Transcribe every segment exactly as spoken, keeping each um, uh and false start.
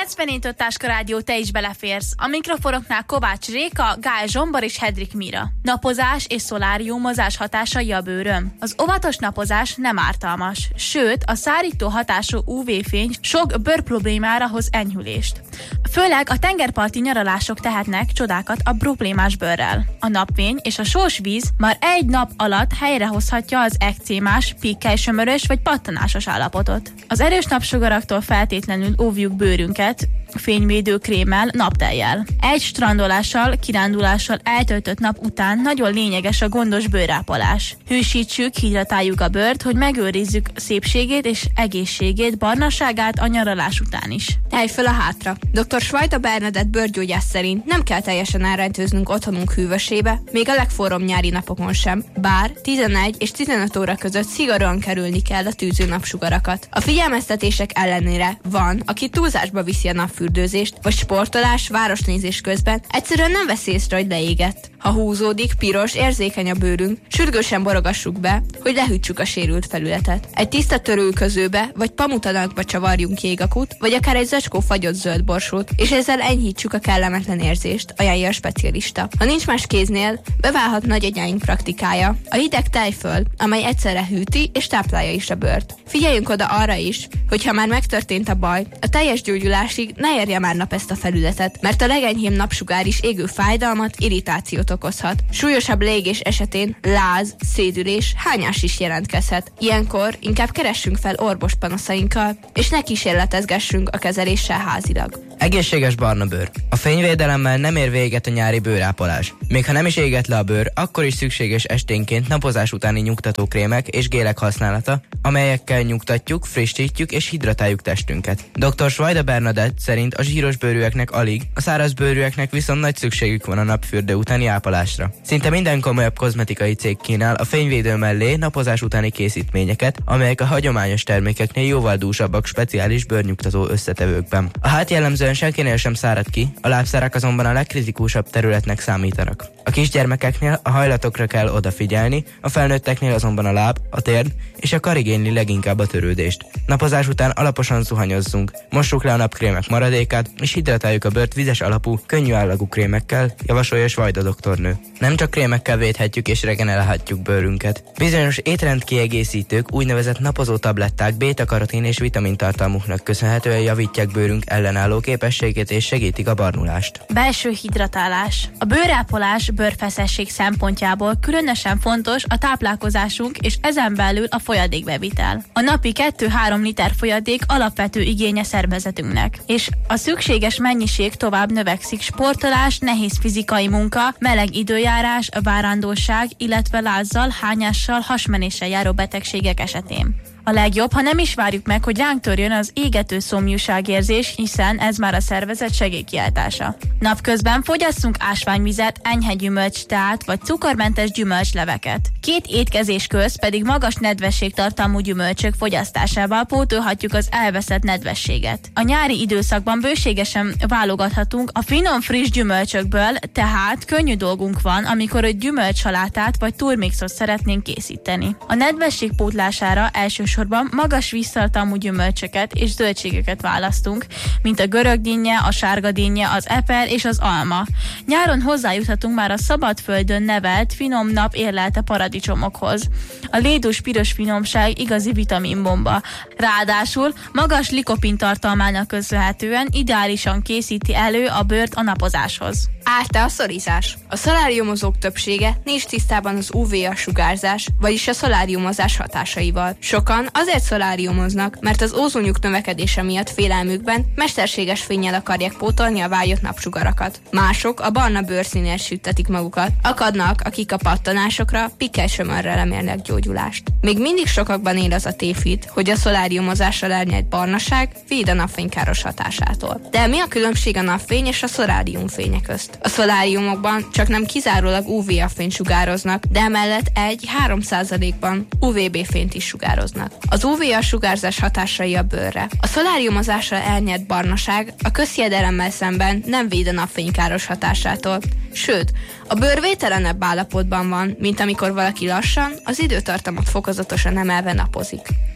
kilencvennégy Táska Rádió, te is beleférsz. A mikrofonoknál Kovács Réka, Gál Zsombor és Hedrik Mira. Napozás és szoláriumozás hatásai a bőrön. Az óvatos napozás nem ártalmas, sőt a szárító hatású ú vé-fény sok bőrproblémára hoz enyhülést. Főleg a tengerparti nyaralások tehetnek csodákat a problémás bőrrel. A napfény és a sós víz már egy nap alatt helyrehozhatja az ekcémás, pikkely-sömörös vagy pattanásos állapotot. Az erős napsugaraktól feltétlenül óvjuk bőrünket fényvédő krémmel, naptejjel. Egy strandolással, kirándulással eltöltött nap után nagyon lényeges a gondos bőrápolás. Hűsítsük, hidratáljuk a bőrt, hogy megőrizzük szépségét és egészségét, barnaságát a nyaralás után is. Telj föl a hátra! doktor Svajta Bernadett bőrgyógyász szerint nem kell teljesen elrejtőznünk otthonunk hűvösébe, még a legforróbb nyári napokon sem, bár tizenegy és tizenöt óra között szigorúan kerülni kell a tűző napsugarakat. A figyelmeztetések ellenére van, aki túlzásba viszi a napfürdőzést, vagy sportolás, városnézés közben egyszerűen nem veszi észre, hogy leégett. Ha húzódik, piros, érzékeny a bőrünk, sürgősen borogassuk be, hogy lehűtsük a sérült felületet. Egy tiszta törülközőbe vagy pamutanakba csavarjunk jégakut, vagy akár egy zacskó fagyott zöld borsót, és ezzel enyhítsük a kellemetlen érzést, ajánlja a specialista. Ha nincs más kéznél, beválhat nagyagyáink praktikája, a hideg tejföl, amely egyszerre hűti és táplálja is a bőrt. Figyeljünk oda arra is, hogy ha már megtörtént a baj, a teljes gyógyulásig ne érje már nap ezt a felületet, mert a legenyhébb napsugár is égő fájdalmat, irritációt okozhat. Súlyosabb leégés esetén láz, szédülés, hányás is jelentkezhet. Ilyenkor inkább keressünk fel orvos panaszainkkal, és ne kísérletezgessünk a kezeléssel házilag. Egészséges barna bőr. A fényvédelemmel nem ér véget a nyári bőrápolás. Még ha nem is éget le a bőr, akkor is szükséges esténként napozás utáni nyugtató krémek és gélek használata, amelyekkel nyugtatjuk, frissítjük és hidratáljuk testünket. doktor Svajta Bernadett szerint a zsíros bőrűeknek alig, a száraz bőrűeknek viszont nagy szükségük van a napfürdő utáni ápolásra. Szinte minden komolyabb kozmetikai cég kínál a fényvédő mellé napozás utáni készítményeket, amelyek a hagyományos termékeknél jóval dúsabbak speciális bőrnyugtató összetevőkben. A hát jellemzően senkinél sem szárad ki, a lábszárak azonban a legkritikusabb területnek számítanak. A kisgyermekeknél a hajlatokra kell odafigyelni, a felnőtteknél azonban a láb, a térd és a kar igényli leginkább a törődést. Napozás után alaposan zuhanyozzunk, mossuk le a napkrémek maradékát, és hidratáljuk a bőrt vizes alapú, könnyű állagú krémekkel, javasolja Svajta doktornő. Nem csak krémekkel védhetjük és regenerálhatjuk bőrünket. Bizonyos étrendkiegészítők, úgynevezett napozó tabletták béta-karotin és vitamintartalmuknak köszönhetően javítják bőrünk ellenálló képességét és segítik a barnulást. Belső hidratálás. A bőrápolás bőrfeszesség szempontjából különösen fontos a táplálkozásunk és ezen belül a folyadékbevitel. A napi kettő-három liter folyadék alapvető igénye szervezetünknek, és a szükséges mennyiség tovább növekszik sportolás, nehéz fizikai munka, meleg időjárás, várandóság, illetve lázzal, hányással, hasmenéssel járó betegségek esetén. A legjobb, ha nem is várjuk meg, hogy ránk törjön az égető szomjúságérzés, hiszen ez már a szervezet segélykiáltása. Napközben fogyasszunk ásványvizet, enyhe gyümölcsteát vagy cukormentes gyümölcsleveket. Két étkezés közt pedig magas nedvességtartalmú gyümölcsök fogyasztásával pótolhatjuk az elveszett nedvességet. A nyári időszakban bőségesen válogathatunk a finom friss gyümölcsökből, tehát könnyű dolgunk van, amikor egy gyümölcsalátát vagy turmixot szeretnénk készíteni. A nedvesség pótlására első sorban magas víztartalmú gyümölcsöket és zöldségeket választunk, mint a görögdinnye, a sárgadinnye, az eper és az alma. Nyáron hozzájuthatunk már a szabadföldön nevelt, finom nap érlelte paradicsomokhoz. A lédús piros finomság igazi vitaminbomba. Ráadásul magas likopin tartalmának köszönhetően ideálisan készíti elő a bőrt a napozáshoz. Árta a szorizás. A szoláriumozók többsége nincs tisztában az ú vé-a sugárzás, vagyis a szoláriumozás hatásaival. Sokan azért szoláriumoznak, mert az ózonjuk növekedése miatt félelmükben mesterséges fénnyel akarják pótolni a vágyott napsugarakat. Mások a barna bőrszínért süttetik magukat. Akadnak, akik a pattanásokra, pikkely-sömörre remélnek gyógyulást. Még mindig sokakban él az a tévhit, hogy a szoláriumozással elnyert barnaság véd a napfénykáros hatásától. De mi a különbség a napfény és a szoláriumfénye közt? A szoláriumokban csak nem kizárólag ú vé-a fényt sugároznak, de emellett egy-három százalékban ú vé bé fényt is sugároznak. Az ú vé-a sugárzás hatásai a bőrre. A szoláriumozással elnyert barnaság a közhiedelemmel szemben nem véd a napfénykáros hatásától. Sőt, a bőr vételenebb állapotban van, mint amikor valaki lassan, az időtartamot fokozatosan emelve napozik.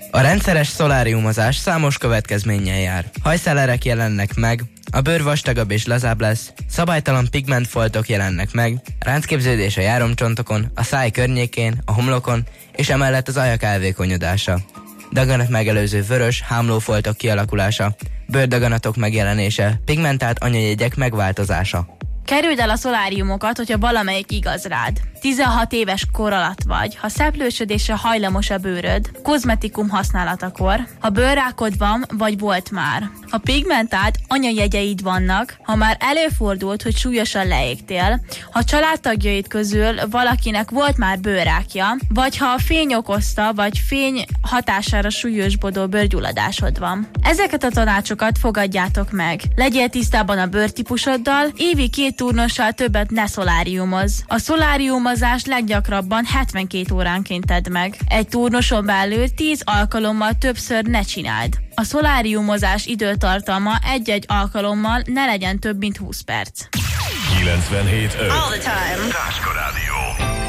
A rendszeres szoláriumozás számos következménnyel jár. Hajszálerek jelennek meg, a bőr vastagabb és lazább lesz, szabálytalan pigmentfoltok jelennek meg, ráncképződés a járomcsontokon, a száj környékén, a homlokon, és emellett az ajak elvékonyodása. Daganat megelőző vörös, hámlófoltok kialakulása, bőrdaganatok megjelenése, pigmentált anyajegyek megváltozása. Kerüld el a szoláriumokat, hogyha valamelyik igaz rád. tizenhat éves kor alatt vagy, ha szeplősödésre hajlamos a bőröd, kozmetikum használatakor, ha bőrrákod van, vagy volt már, ha pigmentált anyajegyeid vannak, ha már előfordult, hogy súlyosan leégtél, ha családtagjaid közül valakinek volt már bőrrákja, vagy ha a fény okozta, vagy fény hatására súlyosbodó bőrgyulladásod van. Ezeket a tanácsokat fogadjátok meg. Legyél tisztában a bőrtípusoddal, évi két turnossal többet ne szoláriumozz. A szoláriumozás leggyakrabban hetvenkét óránként tedd meg. Egy turnoson belül tíz alkalommal többször ne csináld. A szoláriumozás időtartalma egy-egy alkalommal ne legyen több mint húsz perc. kilencvenhét öt. All the time. Táska Rádió.